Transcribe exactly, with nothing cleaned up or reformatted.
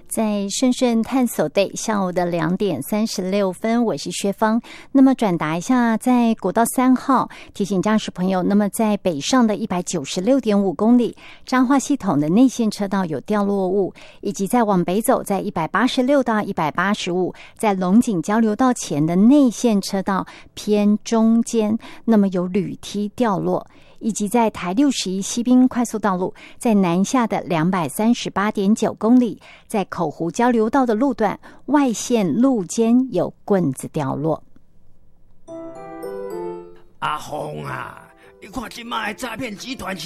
在顺顺探索队，下午的两点三十六分，我是薛芳。那么转达一下，在国道三号提醒驾驶朋友，那么在北上的一百九十六点五公里彰化系统的内线车道有掉落物，以及在往北走，在一百八十六到一百八十五，在龙井交流道前的内线车道偏中间，那么有铝梯掉落。以及在台六十一西滨快速道路，在南下的两百三十八点九公里，在口湖交流道的路段外线路肩有棍子掉落。 阿峰啊，你看这卖诈骗集团